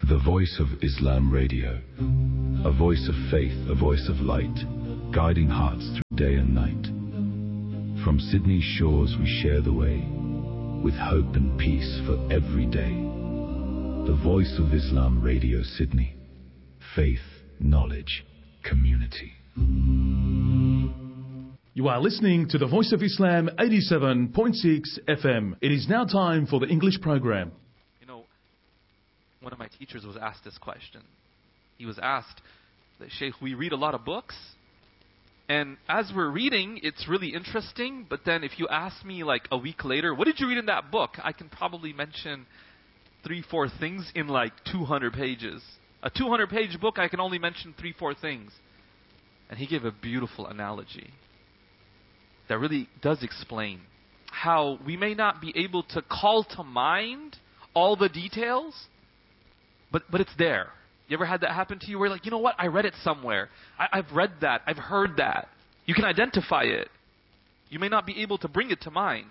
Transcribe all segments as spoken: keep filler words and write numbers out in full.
The Voice of Islam Radio. A voice of faith, a voice of light, guiding hearts through day and night. From Sydney's shores we share the way, with hope and peace for every day. The Voice of Islam Radio Sydney. Faith, knowledge, community. You are listening to the Voice of Islam eighty-seven point six F M. It is now time for the English program. You know, one of my teachers was asked this question. He was asked, Sheikh, we read a lot of books, and as we're reading, it's really interesting, but then if you ask me like a week later, what did you read in that book? I can probably mention three, four things in like two hundred pages. A two hundred page book, I can only mention three, four things. And he gave a beautiful analogy that really does explain how we may not be able to call to mind all the details, but but it's there. You ever had that happen to you where you're like, you know what, I read it somewhere. I, I've read that. I've heard that. You can identify it. You may not be able to bring it to mind.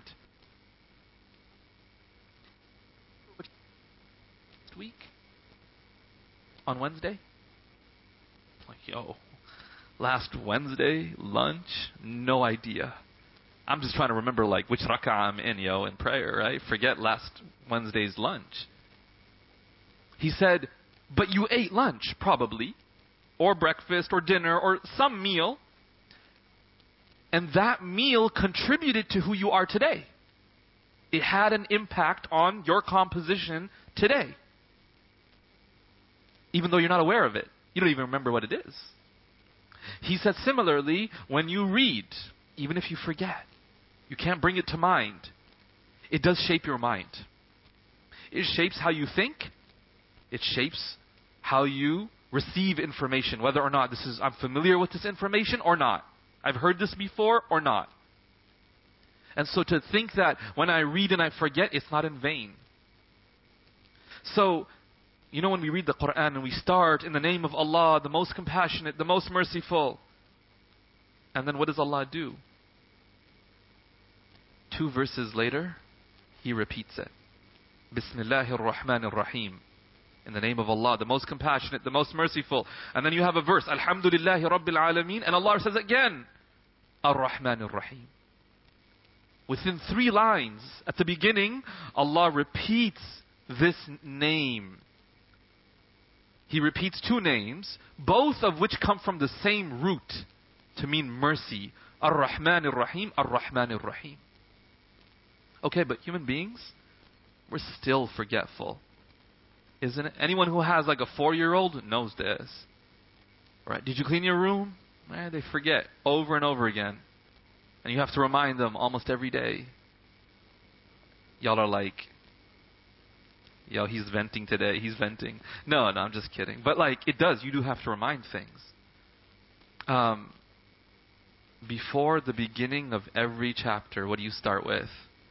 Next week? On Wednesday? Like, yo, last Wednesday, lunch, no idea. I'm just trying to remember like which rak'ah I'm in, yo, in prayer, right? Forget last Wednesday's lunch. He said, but you ate lunch, probably, or breakfast, or dinner, or some meal, and that meal contributed to who you are today. It had an impact on your composition today. Even though you're not aware of it. You don't even remember what it is. He said similarly, when you read, even if you forget, you can't bring it to mind, it does shape your mind. It shapes how you think. It shapes how you receive information, whether or not this is, I'm familiar with this information or not. I've heard this before or not. And so to think that when I read and I forget, it's not in vain. So, you know, when we read the Quran and we start in the name of Allah, the most compassionate, the most merciful. And then what does Allah do? Two verses later, He repeats it. Bismillahir Rahmanir Rahim. In the name of Allah, the most compassionate, the most merciful. And then you have a verse, Alhamdulillahi Rabbil Alameen. And Allah says again, Ar-Rahmanir Rahim. Within three lines, at the beginning, Allah repeats this name. He repeats two names, both of which come from the same root to mean mercy. Ar-Rahmanir Rahim, Ar-Rahmanir Rahim. Okay, but human beings, we're still forgetful. Isn't it? Anyone who has like a four-year-old knows this. Right? Did you clean your room? Eh, they forget over and over again. And you have to remind them almost every day. Y'all are like, yo, he's venting today. He's venting. No, no, I'm just kidding. But like, it does. You do have to remind things. Um, before the beginning of every chapter, what do you start with?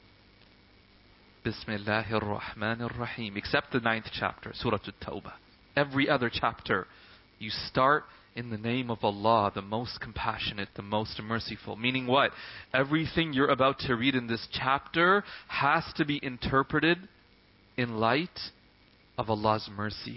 Bismillahir Rahmanir Rahim. Except the ninth chapter, Surah At-Tawbah. Every other chapter, you start in the name of Allah, the most compassionate, the most merciful. Meaning what? Everything you're about to read in this chapter has to be interpreted in light of Allah's mercy.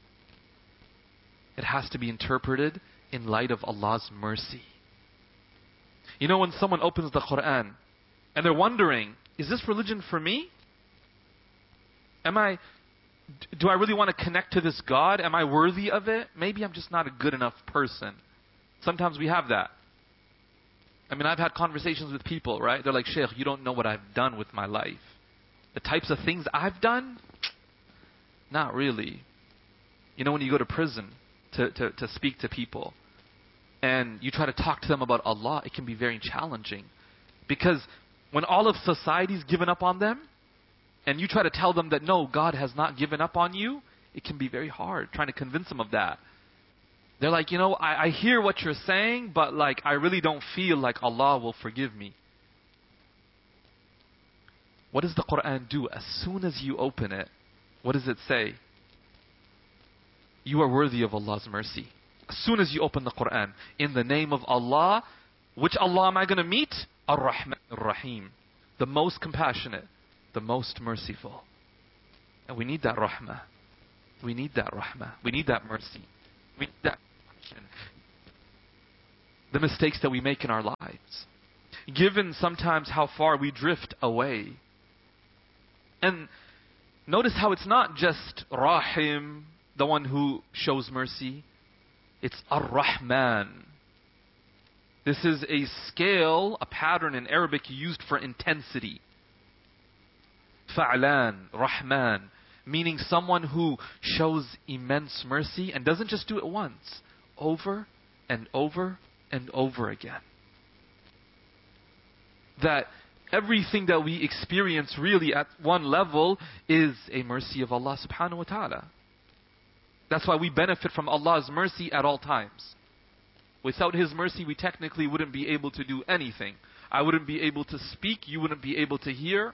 It has to be interpreted in light of Allah's mercy. You know, when someone opens the Quran and they're wondering, is this religion for me? Am I, do I really want to connect to this God? Am I worthy of it? Maybe I'm just not a good enough person. Sometimes we have that. I mean, I've had conversations with people, right? They're like, Sheikh, you don't know what I've done with my life. The types of things I've done? Not really. You know, when you go to prison to, to, to speak to people and you try to talk to them about Allah, it can be very challenging. Because when all of society's given up on them, and you try to tell them that, no, God has not given up on you, it can be very hard trying to convince them of that. They're like, you know, I, I hear what you're saying, but like, I really don't feel like Allah will forgive me. What does the Quran do? As soon as you open it, what does it say? You are worthy of Allah's mercy. As soon as you open the Quran, in the name of Allah, which Allah am I going to meet? Ar-Rahman Ar-Rahim. The most compassionate, the most merciful. And we need that rahmah. We need that rahmah. We need that mercy. We need that compassion. The mistakes that we make in our lives. Given sometimes how far we drift away. And notice how it's not just Rahim, the one who shows mercy. It's Ar-Rahman. This is a scale, a pattern in Arabic used for intensity. Fa'lan, Rahman, meaning someone who shows immense mercy and doesn't just do it once, over and over and over again. That everything that we experience really at one level is a mercy of Allah subhanahu wa ta'ala. That's why we benefit from Allah's mercy at all times. Without His mercy, we technically wouldn't be able to do anything. I wouldn't be able to speak. You wouldn't be able to hear.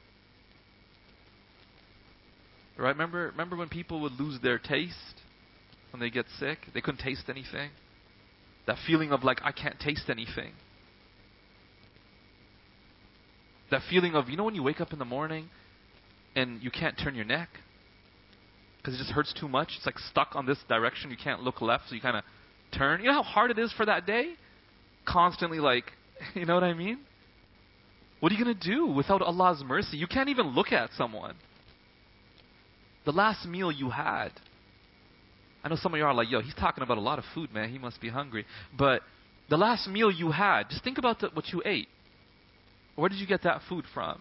Right? Remember, remember when people would lose their taste when they get sick? They couldn't taste anything. That feeling of like, I can't taste anything. That feeling of, you know when you wake up in the morning and you can't turn your neck? Because it just hurts too much. It's like stuck on this direction. You can't look left, so you kind of turn. You know how hard it is for that day? Constantly like, you know what I mean? What are you going to do without Allah's mercy? You can't even look at someone. The last meal you had. I know some of you are like, yo, he's talking about a lot of food, man. He must be hungry. But the last meal you had, just think about the, what you ate. Where did you get that food from?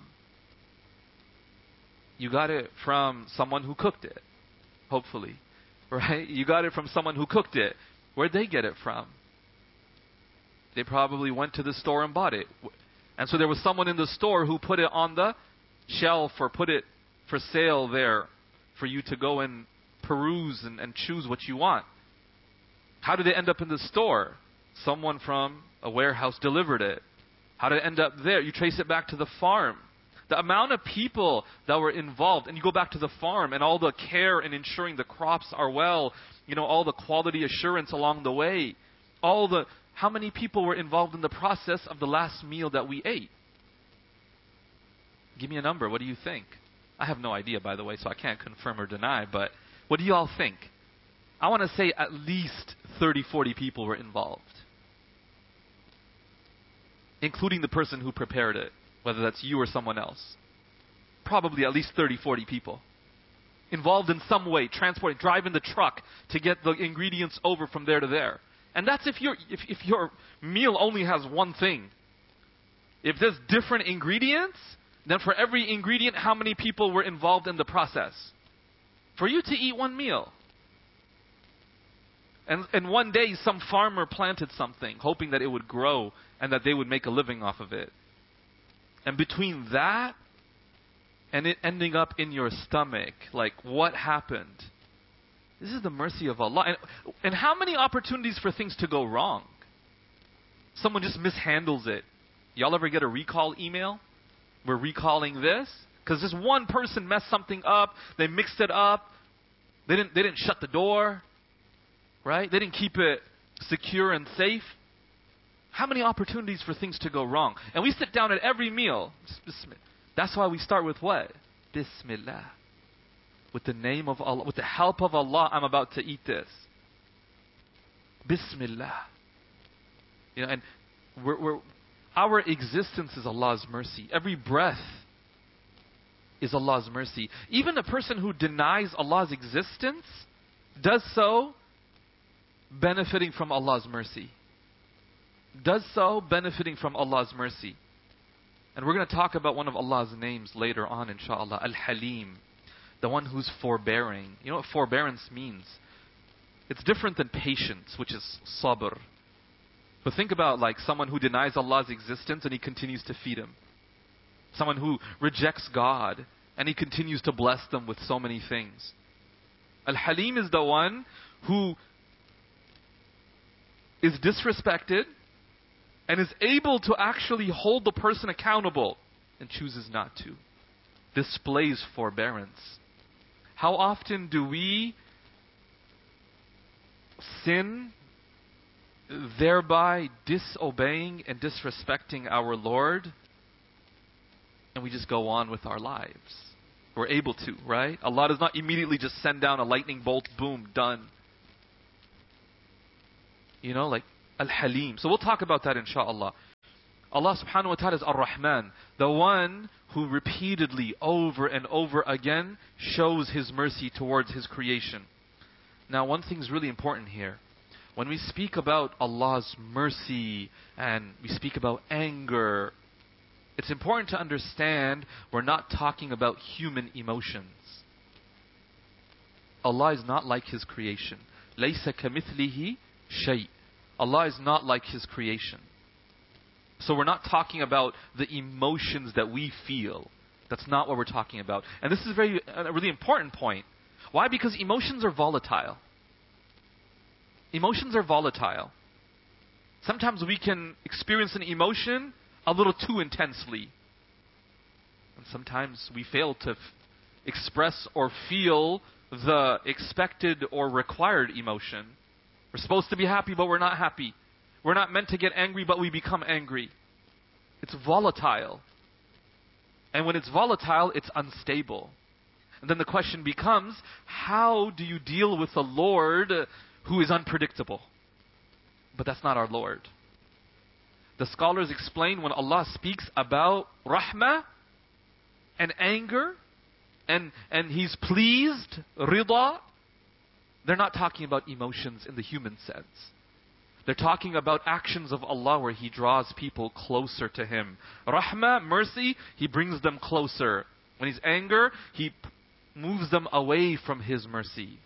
You got it from someone who cooked it. Hopefully. Right? You got it from someone who cooked it. Where'd they get it from? They probably went to the store and bought it. And so there was someone in the store who put it on the shelf or put it for sale there for you to go and peruse and, and choose what you want. How did it end up in the store? Someone from a warehouse delivered it. How did it end up there? You trace it back to the farm. The amount of people that were involved, and you go back to the farm and all the care in ensuring the crops are well, you know, all the quality assurance along the way, all the, how many people were involved in the process of the last meal that we ate? Give me a number. What do you think? I have no idea, by the way, so I can't confirm or deny, but what do you all think? I want to say at least thirty, forty people were involved. Including the person who prepared it, whether that's you or someone else. Probably at least thirty, forty people. Involved in some way, transporting, driving the truck to get the ingredients over from there to there. And that's if, your if, if your meal only has one thing. If there's different ingredients, then for every ingredient, how many people were involved in the process? For you to eat one meal. And, and one day, some farmer planted something, hoping that it would grow and that they would make a living off of it. And between that and it ending up in your stomach, like what happened? This is the mercy of Allah. And, and how many opportunities for things to go wrong? Someone just mishandles it. Y'all ever get a recall email? We're recalling this? Because this one person messed something up. They mixed it up. They didn't, they didn't shut the door. Right? They didn't keep it secure and safe. How many opportunities for things to go wrong? And we sit down at every meal. That's why we start with what? Bismillah. With the name of Allah, with the help of Allah, I'm about to eat this. Bismillah. You know, and we're, we're, our existence is Allah's mercy. Every breath is Allah's mercy. Even a person who denies Allah's existence does so benefiting from Allah's mercy. Does so benefiting from Allah's mercy. And we're going to talk about one of Allah's names later on, inshallah. Al-Halim. The one who's forbearing. You know what forbearance means? It's different than patience, which is sabr. But think about like someone who denies Allah's existence and He continues to feed him. Someone who rejects God and He continues to bless them with so many things. Al-Halim is the one who is disrespected and is able to actually hold the person accountable and chooses not to. Displays forbearance. How often do we sin, thereby disobeying and disrespecting our Lord, and we just go on with our lives? We're able to, right? Allah does not immediately just send down a lightning bolt, boom, done. You know, like Al-Halim. So we'll talk about that inshaAllah. Allah subhanahu wa ta'ala is Ar-Rahman, the one who repeatedly, over and over again, shows His mercy towards His creation. Now, one thing is really important here. When we speak about Allah's mercy and we speak about anger, it's important to understand we're not talking about human emotions. Allah is not like His creation. لَيْسَ كَمِثْلِهِ شَيْءٍ. Allah is not like His creation. So we're not talking about the emotions that we feel. That's not what we're talking about. And this is a very, a really important point. Why? Because emotions are volatile. Emotions are volatile. Sometimes we can experience an emotion a little too intensely. And sometimes we fail to f- express or feel the expected or required emotion. We're supposed to be happy, but we're not happy. We're not meant to get angry, but we become angry. It's volatile. And when it's volatile, it's unstable. And then the question becomes, how do you deal with a Lord who is unpredictable? But that's not our Lord. The scholars explain when Allah speaks about rahmah and anger and, and He's pleased, rida, they're not talking about emotions in the human sense. They're talking about actions of Allah where He draws people closer to Him. Rahmah, mercy, He brings them closer. When He's anger, He p- moves them away from His mercy.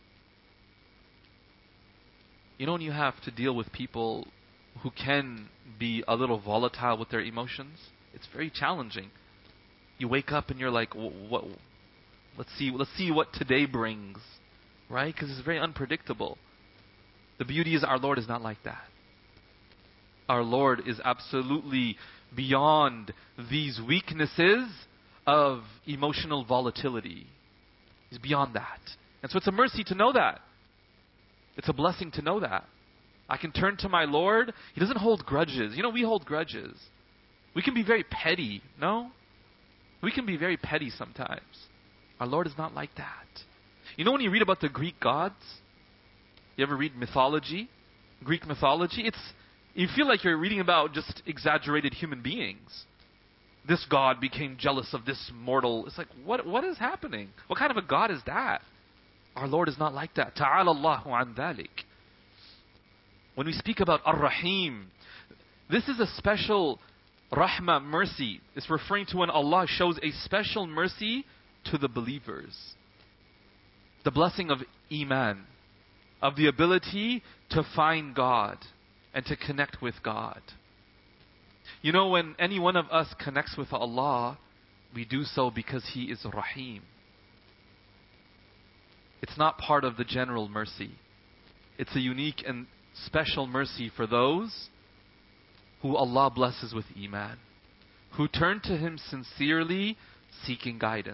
You know when you have to deal with people who can be a little volatile with their emotions? It's very challenging. You wake up and you're like, what? Let's see, let's see what today brings. Right? Because it's very unpredictable. The beauty is our Lord is not like that. Our Lord is absolutely beyond these weaknesses of emotional volatility. He's beyond that. And so it's a mercy to know that. It's a blessing to know that. I can turn to my Lord. He doesn't hold grudges. You know, we hold grudges. We can be very petty, no? We can be very petty sometimes. Our Lord is not like that. You know when you read about the Greek gods? You ever read mythology? Greek mythology? It's you feel like you're reading about just exaggerated human beings. This god became jealous of this mortal. It's like, what what is happening? What kind of a God is that? Our Lord is not like that. Ta'ala Allahu an dhalik. When we speak about Ar-Rahim, this is a special rahmah, mercy. It's referring to when Allah shows a special mercy to the believers. The blessing of Iman, of the ability to find God and to connect with God. You know, when any one of us connects with Allah, we do so because He is Rahim. It's not part of the general mercy. It's a unique and special mercy for those who Allah blesses with Iman, who turn to Him sincerely, seeking guidance.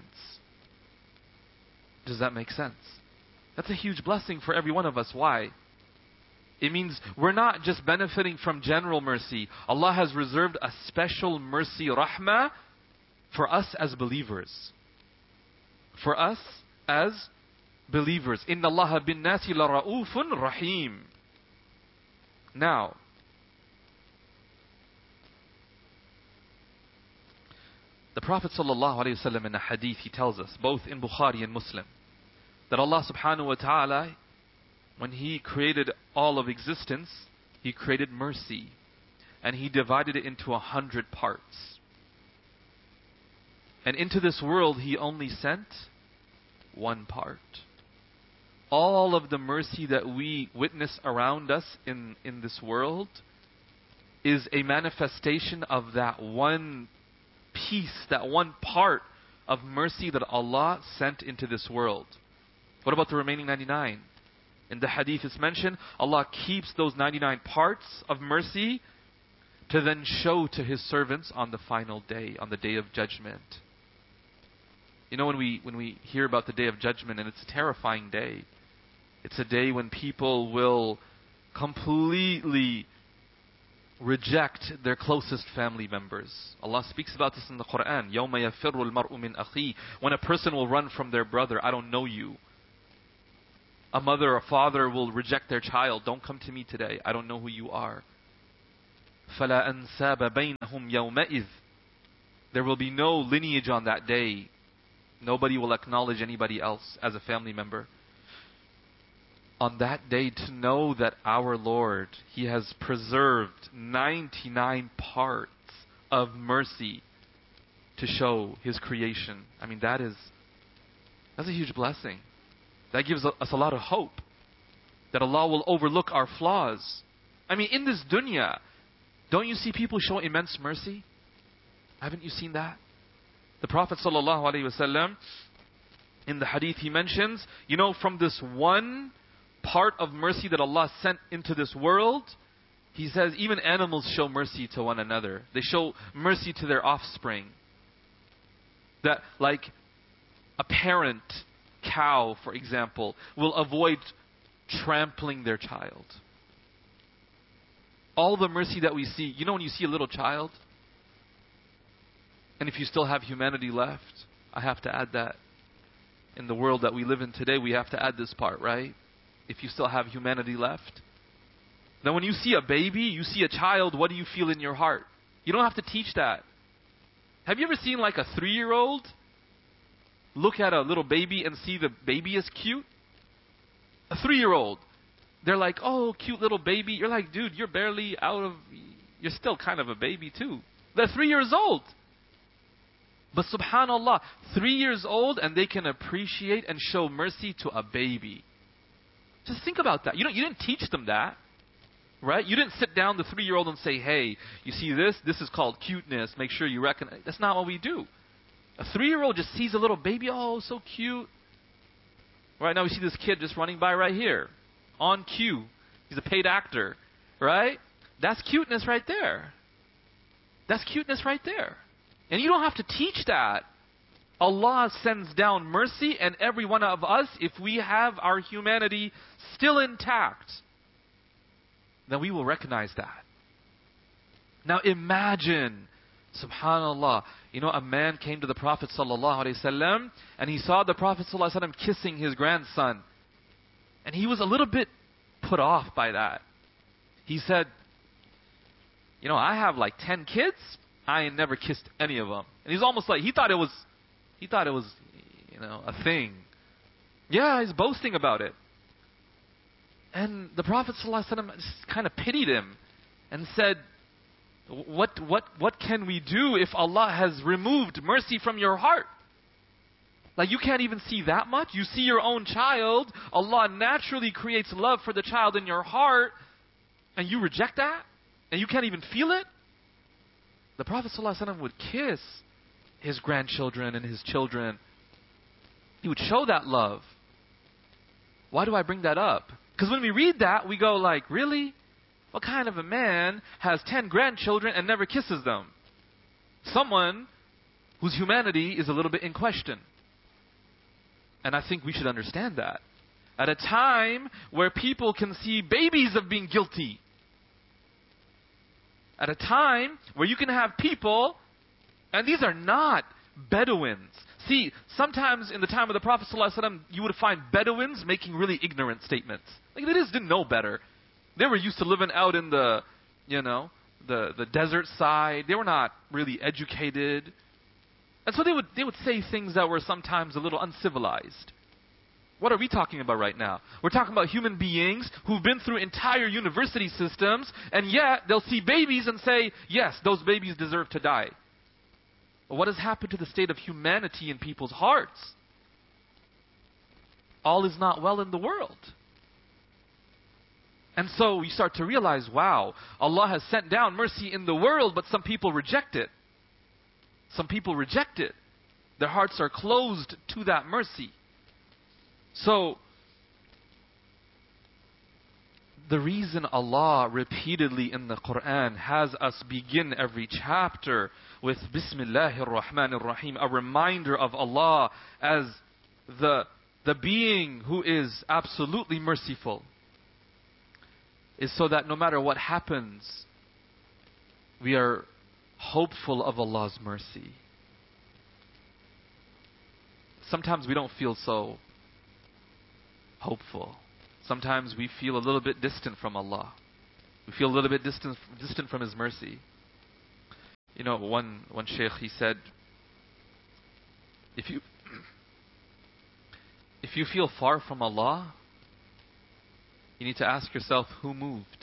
Does that make sense? That's a huge blessing for every one of us. Why? It means we're not just benefiting from general mercy. Allah has reserved a special mercy, rahmah, for us as believers. For us as believers. Inna Allah bin nasi la ra'ufun rahim. Now, the Prophet sallallahu alaihi wasallam in a hadith, he tells us, both in Bukhari and Muslim, that Allah subhanahu wa ta'ala, when He created all of existence, He created mercy. And He divided it into a hundred parts. And into this world He only sent one part. All of the mercy that we witness around us in, in this world is a manifestation of that one piece, that one part of mercy that Allah sent into this world. What about the remaining ninety-nine? In the hadith it's mentioned, Allah keeps those ninety-nine parts of mercy to then show to His servants on the final day, on the day of judgment. You know, when we when we hear about the day of judgment, and it's a terrifying day. It's a day when people will completely reject their closest family members. Allah speaks about this in the Quran. يَوْمَ يَفِرُّ الْمَرْءُ مِنْ أَخِيهِ. When a person will run from their brother, I don't know you. A mother or father will reject their child. Don't come to me today. I don't know who you are. فَلَا أَنْسَابَ بَيْنَهُمْ يَوْمَئِذ. There will be no lineage on that day. Nobody will acknowledge anybody else as a family member. On that day, to know that our Lord, He has preserved ninety-nine parts of mercy to show His creation. I mean, that is, that's a huge blessing. That gives us a lot of hope that Allah will overlook our flaws. I mean, in this dunya, don't you see people show immense mercy? Haven't you seen that? The Prophet ﷺ, in the hadith, he mentions, you know, from this one part of mercy that Allah sent into this world, He says even animals show mercy to one another. They show mercy to their offspring. That, like a parent cow, for example, will avoid trampling their child. All the mercy that we see, you know, when you see a little child, and if you still have humanity left, I have to add that. In the world that we live in today, we have to add this part, right? If you still have humanity left. Then when you see a baby, you see a child, what do you feel in your heart? You don't have to teach that. Have you ever seen like a three-year-old look at a little baby and see the baby is cute? A three-year-old. They're like, oh, cute little baby. You're like, dude, you're barely out of, you're still kind of a baby too. They're three years old. But subhanAllah, three years old and they can appreciate and show mercy to a baby. Just think about that. You don't, you didn't teach them that. Right? You didn't sit down the three-year-old and say, hey, you see this? This is called cuteness. Make sure you recognize. That's not what we do. A three-year-old just sees a little baby. Oh, so cute. Right now we see this kid just running by right here. On cue. He's a paid actor. Right? That's cuteness right there. That's cuteness right there. And you don't have to teach that. Allah sends down mercy, and every one of us, if we have our humanity still intact, then we will recognize that. Now imagine, subhanAllah, you know, a man came to the Prophet ﷺ, and he saw the Prophet ﷺ kissing his grandson. And he was a little bit put off by that. He said, you know, I have like ten kids, I ain't never kissed any of them. And he's almost like, he thought it was, he thought it was, you know, a thing. Yeah, he's boasting about it. And the Prophet ﷺ just kind of pitied him and said, what, what, what can we do if Allah has removed mercy from your heart? Like, you can't even see that much. You see your own child. Allah naturally creates love for the child in your heart, and you reject that? And you can't even feel it? The Prophet ﷺ would kiss his grandchildren and his children. He would show that love. Why do I bring that up? Because when we read that, we go like, really? What kind of a man has ten grandchildren and never kisses them? Someone whose humanity is a little bit in question. And I think we should understand that. At a time where people can see babies of being guilty. At a time where you can have people, and these are not Bedouins. See, sometimes in the time of the Prophet ﷺ, you would find Bedouins making really ignorant statements. Like, they just didn't know better. They were used to living out in the, you know, the, the desert side. They were not really educated. And so they would, they would say things that were sometimes a little uncivilized. What are we talking about right now? We're talking about human beings who've been through entire university systems, and yet they'll see babies and say, yes, those babies deserve to die. But what has happened to the state of humanity in people's hearts? All is not well in the world. And so we start to realize, wow, Allah has sent down mercy in the world, but some people reject it. Some people reject it. Their hearts are closed to that mercy. So, the reason Allah repeatedly in the Quran has us begin every chapter with Bismillahir Rahmanir Rahim, a reminder of Allah as the, the being who is absolutely merciful, is so that no matter what happens, we are hopeful of Allah's mercy. Sometimes we don't feel so hopeful. Sometimes we feel a little bit distant from Allah. We feel a little bit distant, distant from His mercy. You know, one, one shaykh, he said, if you, if you feel far from Allah, you need to ask yourself, who moved?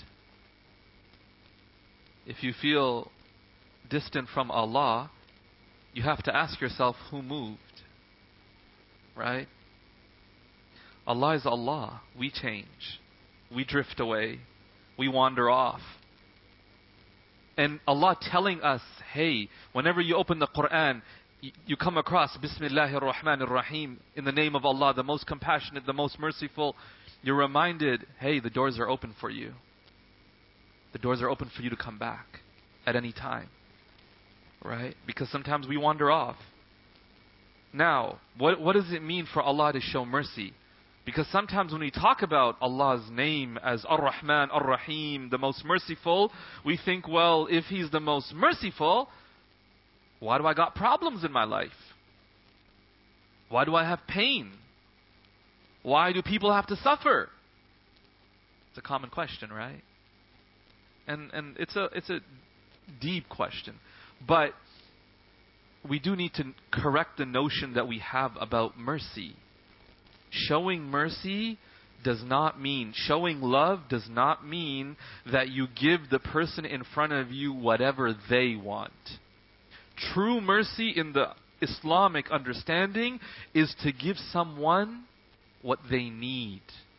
If you feel distant from Allah, you have to ask yourself, who moved? Right? Allah is Allah. We change. We drift away. We wander off. And Allah telling us, hey, whenever you open the Quran, you, you come across Bismillahir Rahmanir Rahim, in the name of Allah, the most compassionate, the most merciful. You're reminded, hey, the doors are open for you. The doors are open for you to come back at any time. Right? Because sometimes we wander off. Now, what, what does it mean for Allah to show mercy? Because sometimes when we talk about Allah's name as Ar-Rahman, Ar-Rahim, the most merciful, we think, well, if He's the most merciful, why do I got problems in my life? Why do I have pain? Why do people have to suffer? It's a common question, right? And and it's a it's a deep question. But we do need to correct the notion that we have about mercy. Showing mercy does not mean, showing love does not mean that you give the person in front of you whatever they want. True mercy in the Islamic understanding is to give someone what they need.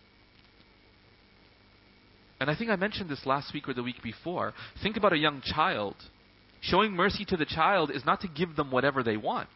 And I think I mentioned this last week or the week before. Think about a young child. Showing mercy to the child is not to give them whatever they want.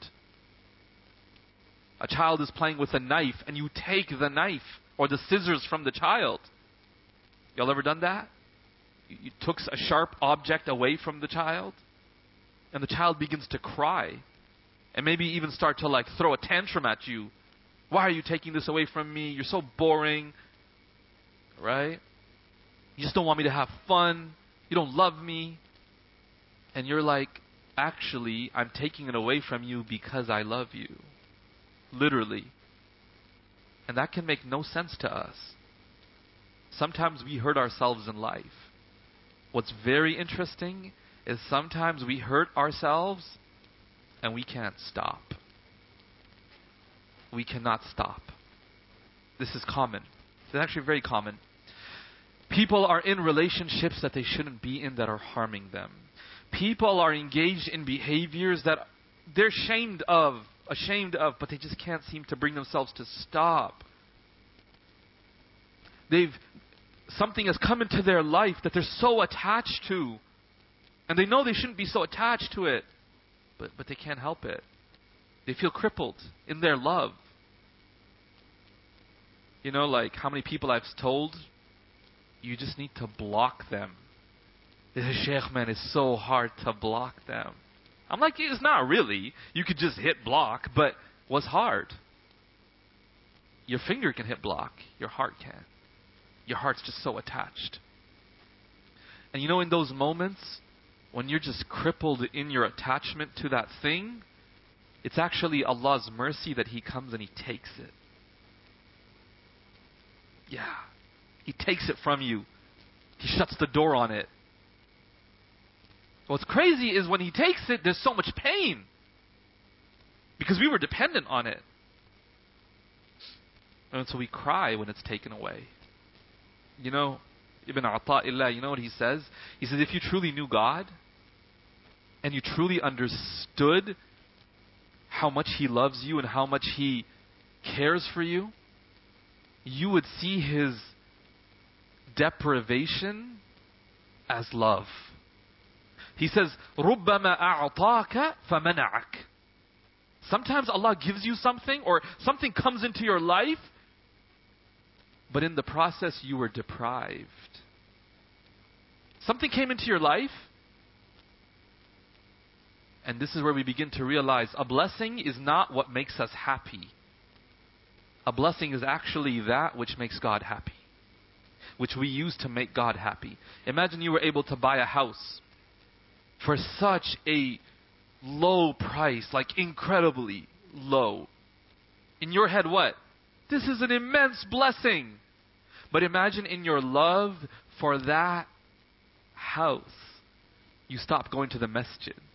A child is playing with a knife and you take the knife or the scissors from the child. Y'all ever done that? You, you took a sharp object away from the child and the child begins to cry and maybe even start to like throw a tantrum at you. Why are you taking this away from me? You're so boring. Right? You just don't want me to have fun. You don't love me. And you're like, actually, I'm taking it away from you because I love you. Literally. And that can make no sense to us. Sometimes we hurt ourselves in life. What's very interesting is sometimes we hurt ourselves and we can't stop. We cannot stop. This is common. It's actually very common. People are in relationships that they shouldn't be in that are harming them. People are engaged in behaviors that they're ashamed of, ashamed of, but they just can't seem to bring themselves to stop. They've something has come into their life that they're so attached to, and they know they shouldn't be so attached to it, but but they can't help it. They feel crippled in their love. You know, like how many people I've told, you just need to block them. The Sheikh, man, it's so hard to block them. I'm like, it's not really. You could just hit block, but what's hard? Your finger can hit block. Your heart can't. Your heart's just so attached. And you know, in those moments, when you're just crippled in your attachment to that thing, it's actually Allah's mercy that He comes and He takes it. Yeah. He takes it from you. He shuts the door on it. What's crazy is when He takes it, there's so much pain. Because we were dependent on it. And so we cry when it's taken away. You know, Ibn Ata'illah, you know what he says? He says, if you truly knew God, and you truly understood how much He loves you and how much He cares for you, you would see His deprivation as love. He says, رُبَّمَا أَعْطَاكَ فَمَنَعَكَ. Sometimes Allah gives you something or something comes into your life, but in the process you were deprived. Something came into your life, and this is where we begin to realize a blessing is not what makes us happy. A blessing is actually that which makes God happy, which we use to make God happy. Imagine you were able to buy a house. for such a low price, like incredibly low. In your head, what? This is an immense blessing. But imagine in your love for that house, you stop going to the masjid.